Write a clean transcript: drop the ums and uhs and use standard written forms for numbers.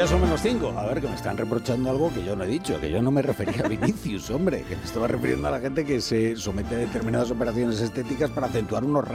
ya son -5. A ver, que me están reprochando algo que yo no he dicho, que yo no me refería a Vinicius, hombre, que me estaba refiriendo a la gente que se somete a determinadas operaciones estéticas para acentuar unos